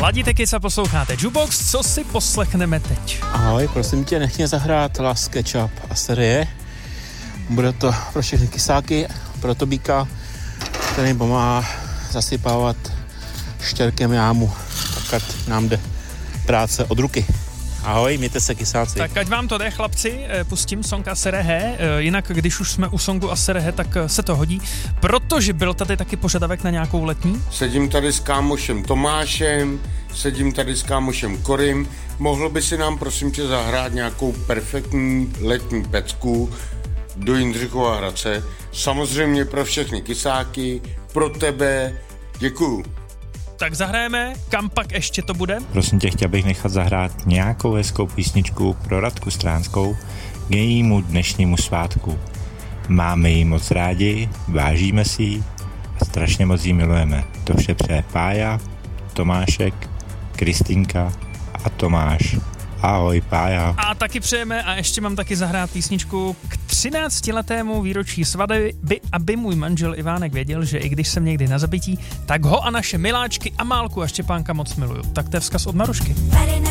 Ladíte Kiss a posloucháte Jukebox, co si poslechneme teď? Ahoj, prosím tě, nech mě zahrát Last Ketchup a série. Bude to pro všechny kysáky, pro Tobíka, který pomáhá zasypávat štěrkem jámu, tak ať nám jde práce od ruky. Ahoj, mějte se, kysáci. Tak ať vám to jde, chlapci, pustím song Aserehe, jinak když už jsme u songu Aserehe, tak se to hodí, protože byl tady taky požadavek na nějakou letní. Sedím tady s kámošem Tomášem, sedím tady s kámošem Korym, mohl by si nám prosím tě zahrát nějakou perfektní letní pecku do Jindřichova Hradce, samozřejmě pro všechny kysáky, pro tebe, děkuju. Tak zahrajeme, kam pak ještě to bude? Prosím tě, chtěl bych nechat zahrát nějakou hezkou písničku pro Radku Stránskou k jejímu dnešnímu svátku. Máme ji moc rádi, vážíme si ji a strašně moc ji milujeme. To vše přeje Pája, Tomášek, Kristýnka a Tomáš. Ahoj, Pája. A taky přejeme a ještě mám taky zahrát písničku k 13letému výročí svatby, aby můj manžel Ivánek věděl, že i když jsem někdy na zabití, tak ho a naše miláčky Amálku a Štěpánka moc miluju. Tak to je vzkaz od Marušky.